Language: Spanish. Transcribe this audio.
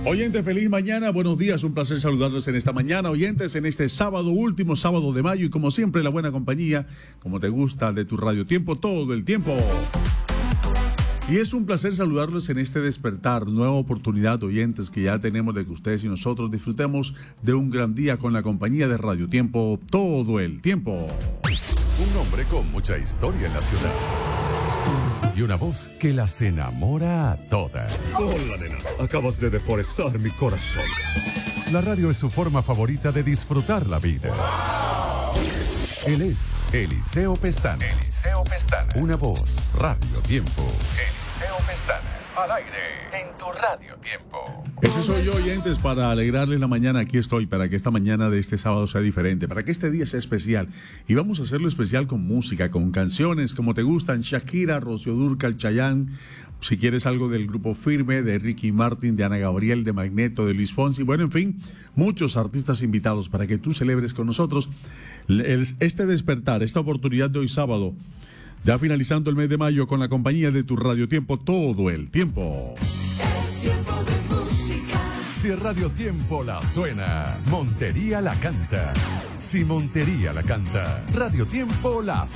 Oyentes, feliz mañana, buenos días, un placer saludarles en esta mañana, oyentes, en este sábado, último sábado de mayo, y como siempre, la buena compañía, como te gusta, de tu Radio Tiempo, todo el tiempo. Y es un placer saludarles en este despertar, nueva oportunidad, oyentes, que ya tenemos de que ustedes y nosotros disfrutemos de un gran día con la compañía de Radio Tiempo, todo el tiempo. Un hombre con mucha historia en la ciudad. Y una voz que las enamora a todas. Hola, nena. Acabas de deforestar mi corazón. La radio es su forma favorita de disfrutar la vida. Él es Eliseo Pestana. Eliseo Pestana. Una voz, Radio Tiempo. Eliseo Pestana. Al aire, en tu Radio Tiempo. Ese soy yo, oyentes, para alegrarles la mañana. Aquí estoy, para que esta mañana de este sábado sea diferente, para que este día sea especial. Y vamos a hacerlo especial con música, con canciones como te gustan: Shakira, Rocío Dúrcal, Chayanne. Si quieres algo del Grupo Firme, de Ricky Martin, de Ana Gabriel, de Magneto, de Luis Fonsi. Bueno, en fin, muchos artistas invitados para que tú celebres con nosotros este despertar, esta oportunidad de hoy sábado. Ya finalizando el mes de mayo con la compañía de tu Radio Tiempo, todo el tiempo. Es tiempo de música. Si Radio Tiempo la suena, Montería la canta. Si Montería la canta, Radio Tiempo la